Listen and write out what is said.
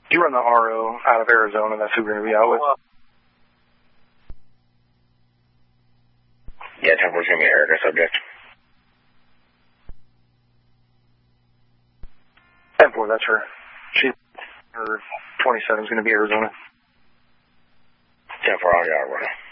You run the RO out of Arizona, that's who we're going to be out with. Yeah, 10-4 is going to be Erica subject. 10-4, that's her. Her 27 is going to be Arizona. 10-4 on yard,